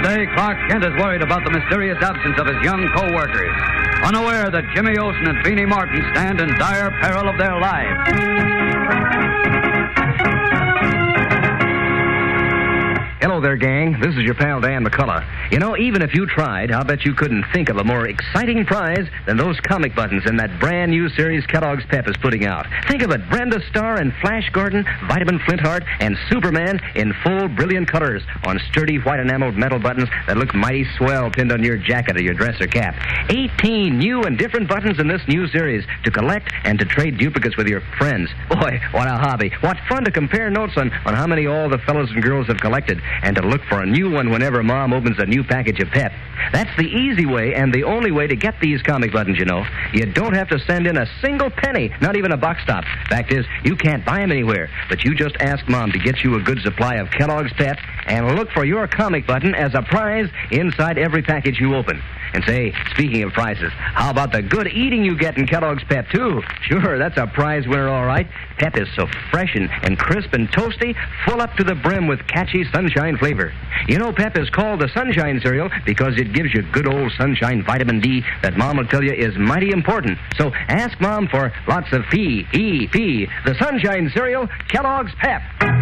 Today, Clark Kent is worried about the mysterious absence of his young co-workers, unaware that Jimmy Olsen and Beanie Martin stand in dire peril of their lives. Hello there, gang. This is your pal Dan McCullough. You know, even if you tried, I'll bet you couldn't think of a more exciting prize than those comic buttons in that brand new series Kellogg's Pep is putting out. Think of it, Brenda Starr and Flash Gordon, Vitamin Flintheart, and Superman in full brilliant colors on sturdy white enameled metal buttons that look mighty swell pinned on your jacket or your dress or cap. 18 new and different buttons in this new series to collect and to trade duplicates with your friends. Boy, what a hobby. What fun to compare notes on how many all the fellows and girls have collected, and to look for a new one whenever Mom opens a new package of Pep. That's the easy way and the only way to get these comic buttons, you know. You don't have to send in a single penny, not even a box top. Fact is, you can't buy them anywhere, but you just ask Mom to get you a good supply of Kellogg's Pep and look for your comic button as a prize inside every package you open. And say, speaking of prizes, how about the good eating you get in Kellogg's Pep, too? Sure, that's a prize winner, all right. Pep is so fresh and crisp and toasty, full up to the brim with catchy sunshine flavor. You know, Pep is called the Sunshine Cereal because it gives you good old sunshine vitamin D that Mom will tell you is mighty important. So ask Mom for lots of P, the Sunshine Cereal, Kellogg's Pep.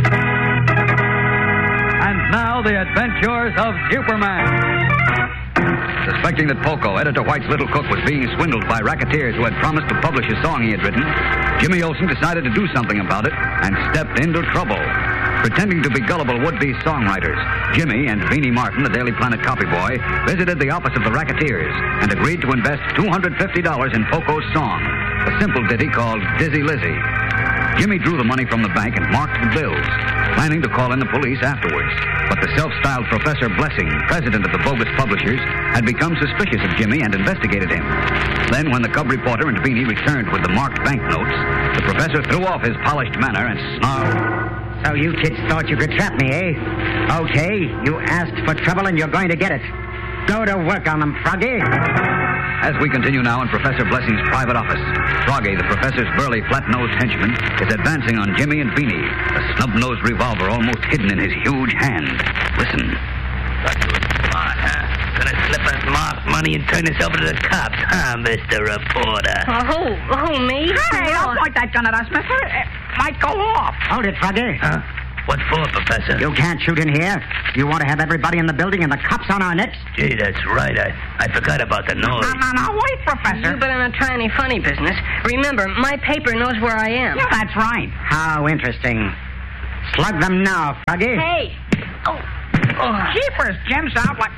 And now the adventures of Superman. Suspecting that Poco, Editor White's little cook, was being swindled by racketeers who had promised to publish a song he had written, Jimmy Olsen decided to do something about it and stepped into trouble. Pretending to be gullible would-be songwriters, Jimmy and Beanie Martin, the Daily Planet copy boy, visited the office of the racketeers and agreed to invest $250 in Poco's song, a simple ditty called Dizzy Lizzy. Jimmy drew the money from the bank and marked the bills, planning to call in the police afterwards. But the self-styled Professor Blessing, president of the bogus publishers, had become suspicious of Jimmy and investigated him. Then, when the cub reporter and Beanie returned with the marked banknotes, the professor threw off his polished manner and snarled, "So you kids thought you could trap me, eh? Okay, you asked for trouble and you're going to get it. Go to work on them, Froggy." As we continue now in Professor Blessing's private office, Froggy, the professor's burly, flat-nosed henchman, is advancing on Jimmy and Beanie, a snub-nosed revolver almost hidden in his huge hand. Listen. Got you smart, huh? Gonna slip us marked money and turn us over to the cops, huh, Mr. Reporter? Who, me? Hey, don't point that gun at us, mister. It might go off. Hold it, Froggy. Huh? What for, Professor? You can't shoot in here. You want to have everybody in the building and the cops on our necks? Gee, that's right. I forgot about the noise. No, wait, Professor. You better not try any funny business. Remember, my paper knows where I am. Yeah, that's right. How interesting. Slug them now, Froggy. Hey! Oh. Jeepers, Jim's out like...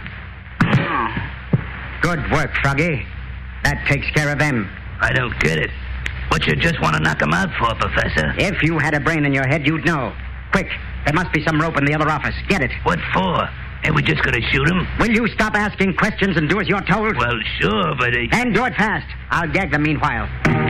Good work, Froggy. That takes care of them. I don't get it. What you just want to knock them out for, Professor? If you had a brain in your head, you'd know. Quick, there must be some rope in the other office. Get it. What for? Ain't we just going to shoot him? Will you stop asking questions and do as you're told? Well, sure, but... And do it fast. I'll gag them meanwhile.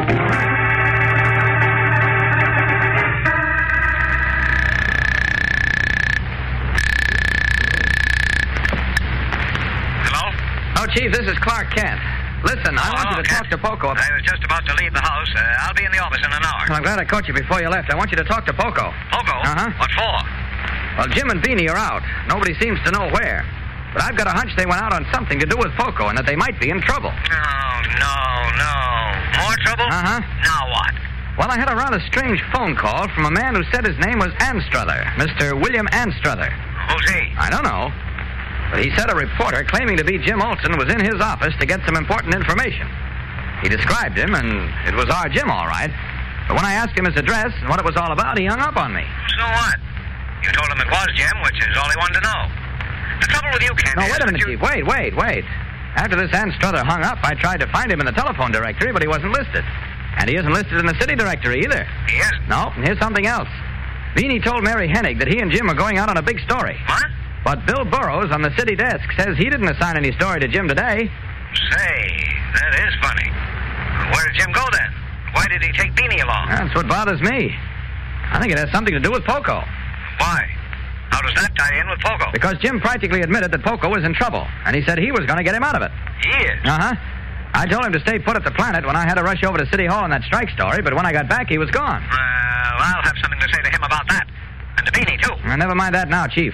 Oh, Chief, this is Clark Kent. Listen, I want you to talk to Poco. I was just about to leave the house. I'll be in the office in an hour. Well, I'm glad I caught you before you left. I want you to talk to Poco. Poco? Uh-huh. What for? Well, Jim and Beanie are out. Nobody seems to know where. But I've got a hunch they went out on something to do with Poco and that they might be in trouble. No. More trouble? Uh-huh. Now what? Well, I had a rather strange phone call from a man who said his name was Anstruther, Mr. William Anstruther. Who's he? I don't know. But he said a reporter claiming to be Jim Olsen was in his office to get some important information. He described him, and it was our Jim, all right. But when I asked him his address and what it was all about, he hung up on me. So what? You told him it was Jim, which is all he wanted to know. The trouble with you, Kent, No, wait a minute, Chief. Wait. After this Anstruther hung up, I tried to find him in the telephone directory, but he wasn't listed. And he isn't listed in the city directory either. He isn't? No, and here's something else. Beanie told Mary Hennig that he and Jim are going out on a big story. What? But Bill Burroughs on the city desk says he didn't assign any story to Jim today. Say, that is funny. Where did Jim go then? Why did he take Beanie along? That's what bothers me. I think it has something to do with Poco. Why? How does that tie in with Poco? Because Jim practically admitted that Poco was in trouble, and he said he was going to get him out of it. He is? Uh-huh. I told him to stay put at the Planet when I had to rush over to City Hall on that strike story, but when I got back, he was gone. I'll have something to say to him about that. And to Beanie, too. Well, never mind that now, Chief.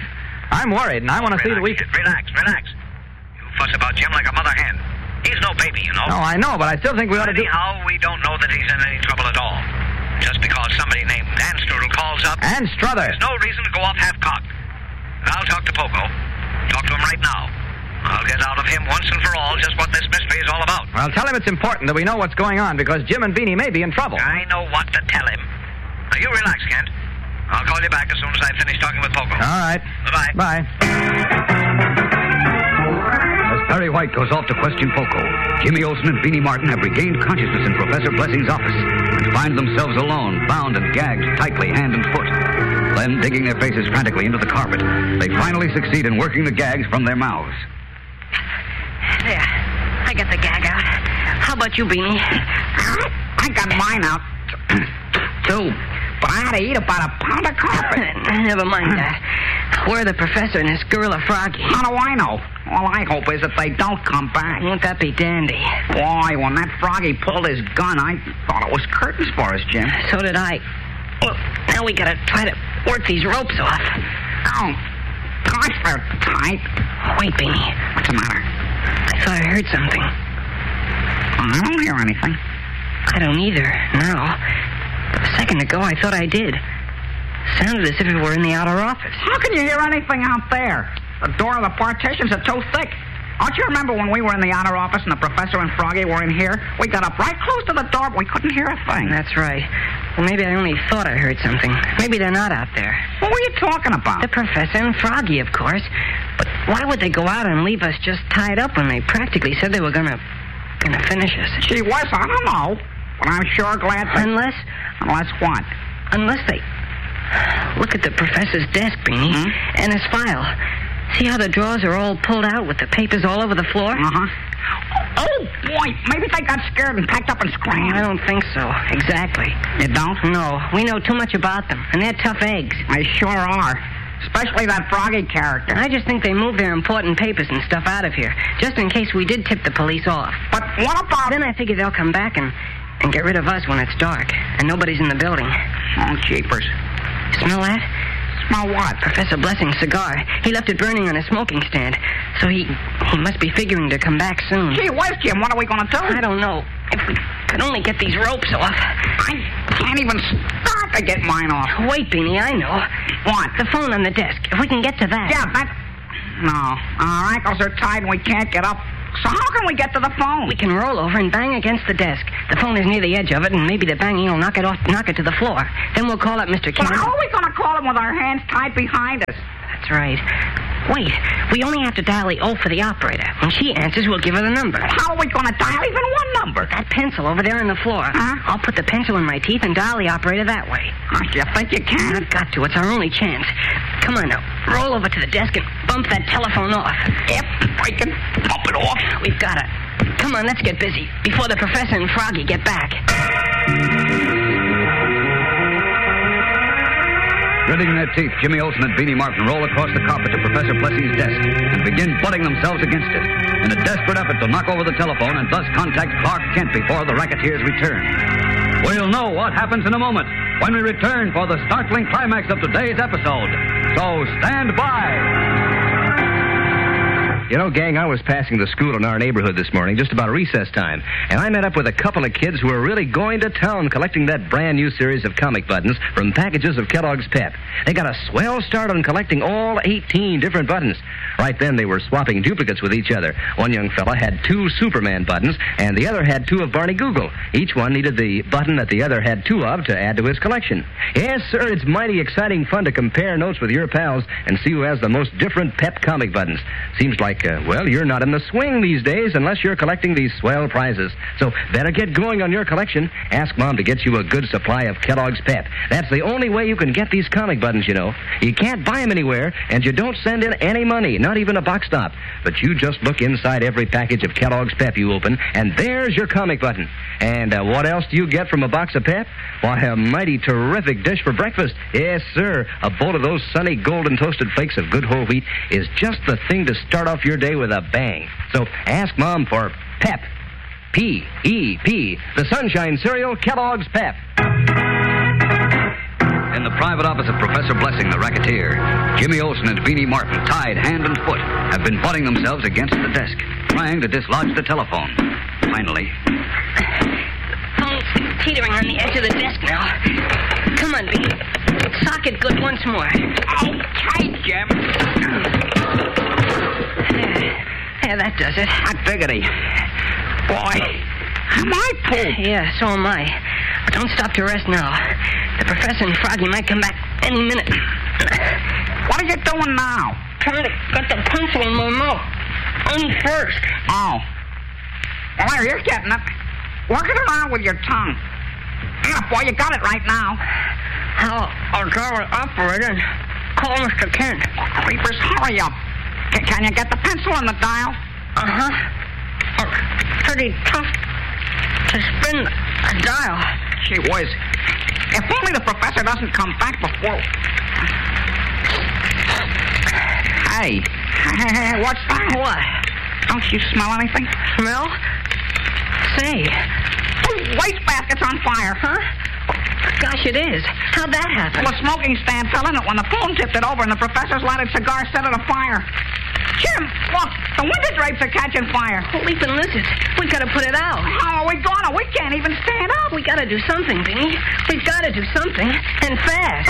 I'm worried, and I want to see that we... Relax. You fuss about Jim like a mother hen. He's no baby, you know. No, I know, but I still think we ought to do... Anyhow, we don't know that he's in any trouble at all. Just because somebody named Anstrudel calls up... Anstruther! There's no reason to go off half-cocked. I'll talk to Poco. Talk to him right now. I'll get out of him once and for all just what this mystery is all about. Well, tell him it's important that we know what's going on, because Jim and Beanie may be in trouble. I know what to tell him. Now, you relax, Kent. I'll call you back as soon as I finish talking with Poco. All right. Bye-bye. Bye. As Perry White goes off to question Poco, Jimmy Olsen and Beanie Martin have regained consciousness in Professor Blessing's office and find themselves alone, bound and gagged tightly hand and foot. Then, digging their faces frantically into the carpet, they finally succeed in working the gags from their mouths. There. I got the gag out. How about you, Beanie? I got mine out, too. But I had to eat about a pound of carpet. Never mind that. Where are the professor and his gorilla Froggy? How do I know? All I hope is that they don't come back. Won't that be dandy? Boy, when that Froggy pulled his gun, I thought it was curtains for us, Jim. So did I. Well, now we gotta try to work these ropes off. Oh, gosh, they're tight. Wait, Beanie. What's the matter? I thought I heard something. I don't hear anything. I don't either, now. But a second ago, I thought I did. Sounded as if it were in the outer office. How can you hear anything out there? The door of the partitions are too thick. Don't you remember when we were in the outer office and the professor and Froggy were in here? We got up right close to the door, but we couldn't hear a thing. That's right. Well, maybe I only thought I heard something. Maybe they're not out there. What were you talking about? The professor and Froggy, of course. But why would they go out and leave us just tied up when they practically said they were gonna finish us? Gee whiz, I don't know. But I'm sure glad that... Unless what? Unless they... Look at the professor's desk, Beanie, and his file. See how the drawers are all pulled out with the papers all over the floor? Uh-huh. Oh, boy, maybe they got scared and packed up and scrambled. I don't think so. Exactly. You don't? No, we know too much about them, and they're tough eggs. They sure are. Especially that Froggy character. I just think they moved their important papers and stuff out of here, just in case we did tip the police off. But what about... Then I figure they'll come back and get rid of us when it's dark, and nobody's in the building. Oh, jeepers. Smell that? Smell what? Professor Blessing's cigar. He left it burning on his smoking stand, so he must be figuring to come back soon. Gee whiz, Jim, what are we going to do? I don't know. If we could only get these ropes off. I can't even start to get mine off. Wait, Beanie, I know. What? The phone on the desk. If we can get to that. Yeah, that... No, our ankles are tied and we can't get up. So how can we get to the phone? We can roll over and bang against the desk. The phone is near the edge of it, and maybe the banging will knock it to the floor. Then we'll call up Mr. Kent. But how are we going to call him with our hands tied behind us? That's right. Wait, we only have to dial the O for the operator. When she answers, we'll give her the number. How are we going to dial even one number? That pencil over there on the floor. Huh? I'll put the pencil in my teeth and dial the operator that way. You think you can? I've got to. It's our only chance. Come on now. Roll over to the desk and bump that telephone off. Yep, I can bump it off. We've got it. Come on, let's get busy before the professor and Froggy get back. Gritting their teeth, Jimmy Olsen and Beanie Martin roll across the carpet to Professor Blessing's desk and begin butting themselves against it in a desperate effort to knock over the telephone and thus contact Clark Kent before the racketeers return. We'll know what happens in a moment when we return for the startling climax of today's episode. So stand by. You know, gang, I was passing the school in our neighborhood this morning, just about recess time, and I met up with a couple of kids who were really going to town collecting that brand new series of comic buttons from packages of Kellogg's Pep. They got a swell start on collecting all 18 different buttons. Right then, they were swapping duplicates with each other. One young fella had 2 Superman buttons, and the other had 2 of Barney Google. Each one needed the button that the other had 2 of to add to his collection. Yes, sir, it's mighty exciting fun to compare notes with your pals and see who has the most different Pep comic buttons. Seems like well, you're not in the swing these days unless you're collecting these swell prizes. So better get going on your collection. Ask Mom to get you a good supply of Kellogg's Pep. That's the only way you can get these comic buttons, you know. You can't buy them anywhere, and you don't send in any money, not even a box stop. But you just look inside every package of Kellogg's Pep you open, and there's your comic button. And what else do you get from a box of Pep? Why, a mighty terrific dish for breakfast. Yes, sir. A bowl of those sunny golden toasted flakes of good whole wheat is just the thing to start off your day with a bang. So ask Mom for Pep. P-E-P. The Sunshine Cereal, Kellogg's Pep. in the private office of Professor Blessing, the racketeer, Jimmy Olsen and Beanie Martin, tied hand and foot, have been butting themselves against the desk, trying to dislodge the telephone. Finally... The phone's teetering on the edge of the desk now. Come on, Beanie. Sock it good once more. Okay, Jim. Yeah, that does it. Hot diggity. Boy, am I pooped? Yeah, so am I. But don't stop to rest now. The professor and Froggy might come back any minute. What are you doing now? Trying to get the pencil in my mouth. First. Oh. Well, there, you're getting it. Work it around with your tongue. Yeah, boy, you got it right now. I'll call an operator and call Mr. Kent. Oh, creepers, hurry up. Can you get the pencil on the dial? Uh-huh. It's pretty tough to spin a dial. Gee whiz. If only the professor doesn't come back before... Hey, what's that? What? Don't you smell anything? Smell? Say. Oh, wastebasket's on fire. Huh? Gosh, it is. How'd that happen? Well, the smoking stand fell in it when the phone tipped it over and the professor's lighted cigar set it afire. Jim, look, the window drapes are catching fire. Oh, leaping lizards. We gotta put it out. How are we gonna? We can't even stand up. We gotta do something, Beanie. We've gotta do something, and fast.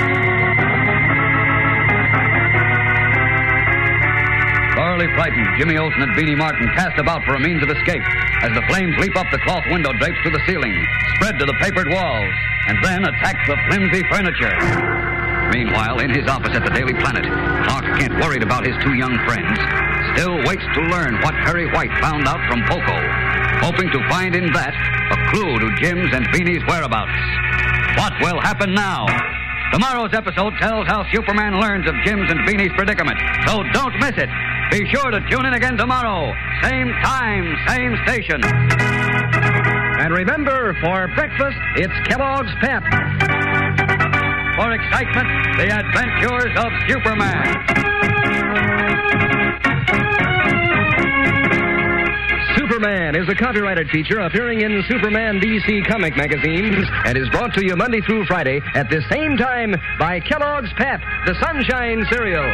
Thoroughly frightened, Jimmy Olsen and Beanie Martin cast about for a means of escape as the flames leap up the cloth window drapes to the ceiling, spread to the papered walls, and then attack the flimsy furniture. Meanwhile, in his office at the Daily Planet, Clark Kent, worried about his two young friends, still waits to learn what Perry White found out from Poco, hoping to find in that a clue to Jim's and Beanie's whereabouts. What will happen now? Tomorrow's episode tells how Superman learns of Jim's and Beanie's predicament, so don't miss it. Be sure to tune in again tomorrow. Same time, same station. And remember, for breakfast, it's Kellogg's Pep. For excitement, the adventures of Superman. Superman is a copyrighted feature appearing in Superman DC comic magazines and is brought to you Monday through Friday at the same time by Kellogg's Pep, the Sunshine Cereal.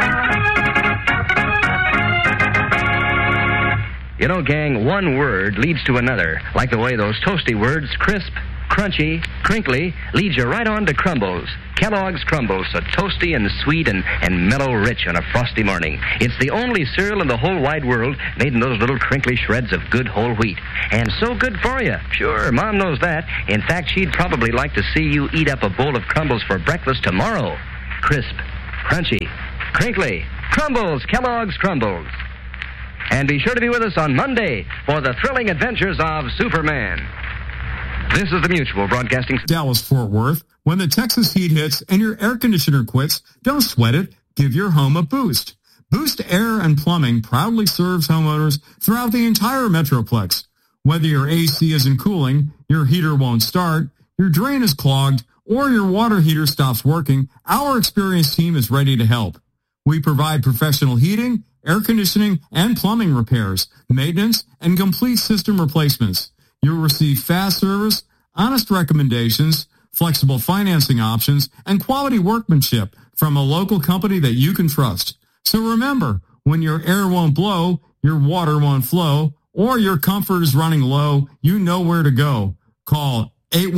You know, gang, one word leads to another, like the way those toasty words, crisp, crunchy, crinkly, lead you right on to Crumbles. Kellogg's Crumbles, so toasty and sweet and mellow rich on a frosty morning. It's the only cereal in the whole wide world made in those little crinkly shreds of good whole wheat. And so good for you. Sure, Mom knows that. In fact, she'd probably like to see you eat up a bowl of Crumbles for breakfast tomorrow. Crisp, crunchy, crinkly, Crumbles, Kellogg's Crumbles. And be sure to be with us on Monday for the thrilling adventures of Superman. This is the Mutual Broadcasting... Dallas-Fort Worth. When the Texas heat hits and your air conditioner quits, don't sweat it. Give your home a boost. Boost Air and Plumbing proudly serves homeowners throughout the entire Metroplex. Whether your AC isn't cooling, your heater won't start, your drain is clogged, or your water heater stops working, our experienced team is ready to help. We provide professional heating, air conditioning, and plumbing repairs, maintenance, and complete system replacements. You'll receive fast service, honest recommendations, flexible financing options, and quality workmanship from a local company that you can trust. So remember, when your air won't blow, your water won't flow, or your comfort is running low, you know where to go. Call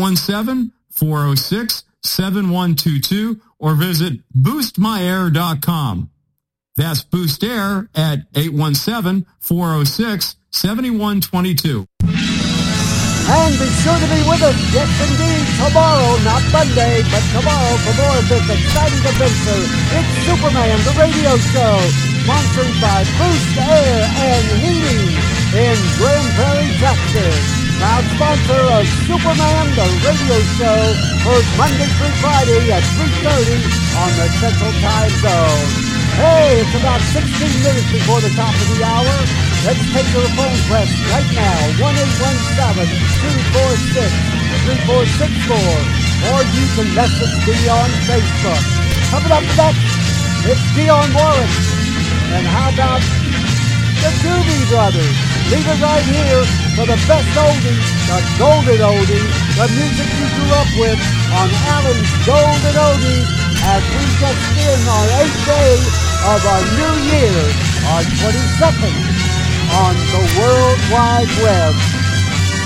817-406-7122 or visit boostmyair.com. That's Boost Air at 817-406-7122. And be sure to be with us, yes indeed, tomorrow, not Monday, but tomorrow for more of this exciting adventure. It's Superman, the radio show, sponsored by Boost Air and Heating in Grand Prairie, Texas. Proud sponsor of Superman, the radio show, heard Monday through Friday at 3:30 on the Central Time Zone. Hey, it's about 16 minutes before the top of the hour. Let's take your phone press right now, 1-817-246-3464. Or you can message me on Facebook. Coming up next, it's Dionne Warwick. And how about the Doobie Brothers. Leave it right here for the best oldies, the golden oldies, the music you grew up with on Alan's Golden Oldies as we just spin our 8th day of our new year, our 22nd, on the World Wide Web.